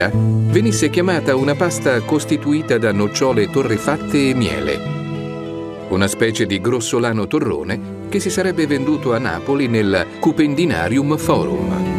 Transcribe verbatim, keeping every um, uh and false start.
venisse chiamata una pasta costituita da nocciole torrefatte e miele, una specie di grossolano torrone che si sarebbe venduto a Napoli nel Cupendinarium Forum.